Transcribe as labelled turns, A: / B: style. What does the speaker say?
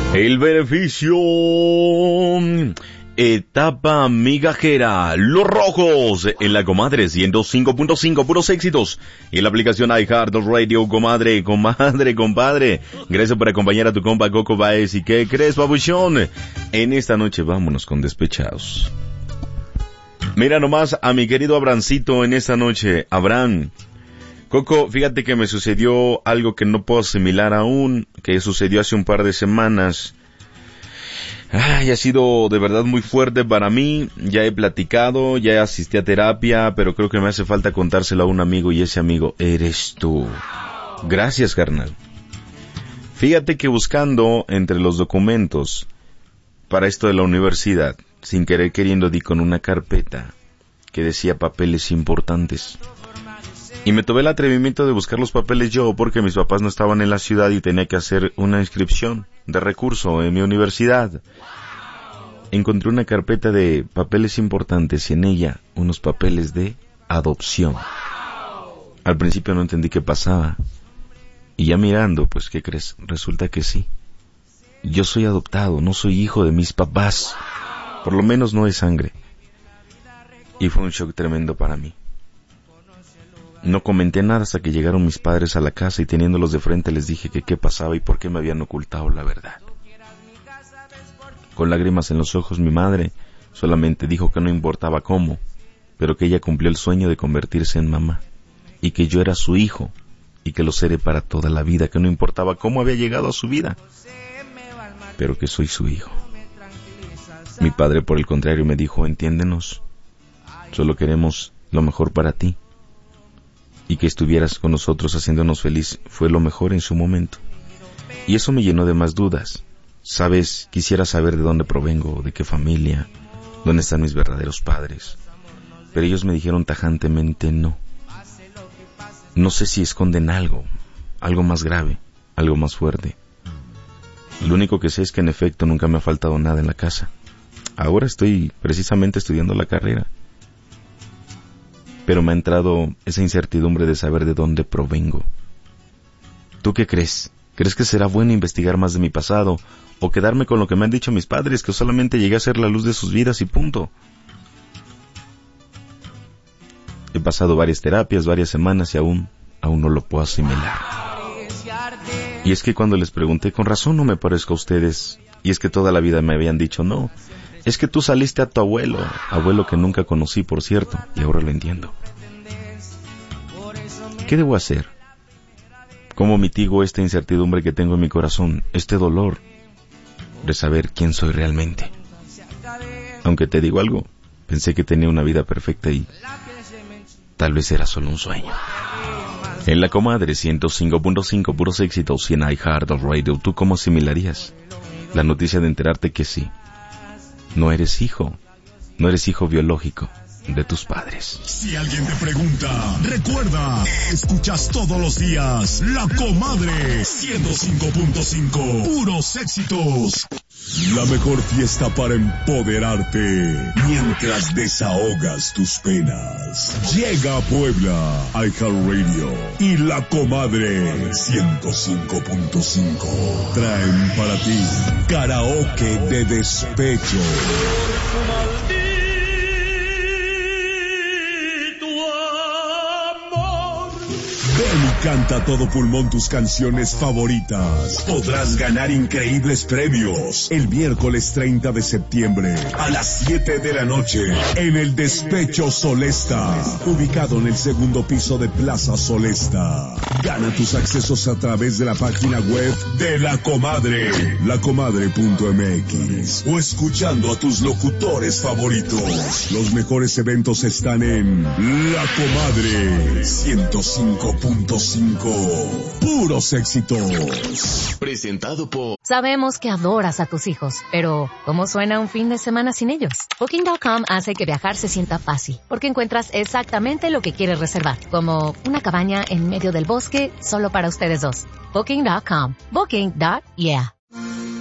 A: El beneficio, etapa migajera, Los Rojos, en la Comadre 105.5, puros éxitos, y en la aplicación iHeartRadio, comadre, compadre. Gracias por acompañar a tu compa Coco Baez. ¿Y qué crees, babuchón? En esta noche vámonos con Despechados. Mira nomás a mi querido Abrancito en esta noche. Abraham, Coco, fíjate que me sucedió algo que no puedo asimilar aún, que sucedió hace un par de semanas. Ay, ha sido de verdad muy fuerte para mí. Ya he platicado, ya asistí a terapia, pero creo que me hace falta contárselo a un amigo, y ese amigo eres tú. Gracias, carnal. Fíjate que buscando entre los documentos para esto de la universidad, sin querer queriendo di con una carpeta que decía papeles importantes. Y me tomé el atrevimiento de buscar los papeles yo, porque mis papás no estaban en la ciudad y tenía que hacer una inscripción de recurso en mi universidad. Encontré una carpeta de papeles importantes y en ella unos papeles de adopción. Al principio no entendí qué pasaba. Y ya mirando, pues, ¿qué crees? Resulta que sí. Yo soy adoptado, no soy hijo de mis papás. Por lo menos no de sangre. Y fue un shock tremendo para mí. No comenté nada hasta que llegaron mis padres a la casa y teniéndolos de frente les dije que qué pasaba y por qué me habían ocultado la verdad. Con lágrimas en los ojos mi madre solamente dijo que no importaba cómo, pero que ella cumplió el sueño de convertirse en mamá y que yo era su hijo y que lo seré para toda la vida, que no importaba cómo había llegado a su vida, pero que soy su hijo. Mi padre por el contrario me dijo, entiéndenos, solo queremos lo mejor para ti. Y que estuvieras con nosotros haciéndonos feliz fue lo mejor en su momento. Y eso me llenó de más dudas. Sabes, quisiera saber de dónde provengo, de qué familia, dónde están mis verdaderos padres. Pero ellos me dijeron tajantemente no. No sé si esconden algo más grave, algo más fuerte. Lo único que sé es que en efecto nunca me ha faltado nada en la casa. Ahora estoy precisamente estudiando la carrera. Pero me ha entrado esa incertidumbre de saber de dónde provengo. ¿Tú qué crees? ¿Crees que será bueno investigar más de mi pasado o quedarme con lo que me han dicho mis padres, que solamente llegué a ser la luz de sus vidas y punto? He pasado varias terapias, varias semanas y aún no lo puedo asimilar. Y es que cuando les pregunté, con razón no me parezco a ustedes, y es que toda la vida me habían dicho no. Es que tú saliste a tu abuelo que nunca conocí, por cierto, y ahora lo entiendo. ¿Qué debo hacer? ¿Cómo mitigo esta incertidumbre que tengo en mi corazón, este dolor de saber quién soy realmente? Aunque te digo algo, pensé que tenía una vida perfecta y tal vez era solo un sueño. En la Comadre 105.5, puros éxitos, y en iHeartRadio, ¿tú cómo asimilarías la noticia de enterarte que sí? No eres hijo biológico de tus padres.
B: Si alguien te pregunta, recuerda, escuchas todos los días La Comadre 105.5, puros éxitos. La mejor fiesta para empoderarte mientras desahogas tus penas. Llega a Puebla, iHeartRadio y La Comadre 105.5 traen para ti karaoke de despecho. Ven y canta a todo pulmón tus canciones favoritas. Podrás ganar increíbles premios el miércoles 30 de septiembre a las 7 de la noche en el Despecho Solesta, ubicado en el segundo piso de Plaza Solesta. Gana tus accesos a través de la página web de La Comadre, lacomadre.mx, o escuchando a tus locutores favoritos. Los mejores eventos están en La Comadre 105.5. Puros éxitos.
C: Presentado por...
D: Sabemos que adoras a tus hijos, pero ¿cómo suena un fin de semana sin ellos? Booking.com hace que viajar se sienta fácil, porque encuentras exactamente lo que quieres reservar, como una cabaña en medio del bosque solo para ustedes dos. Booking.com. Booking.yeah.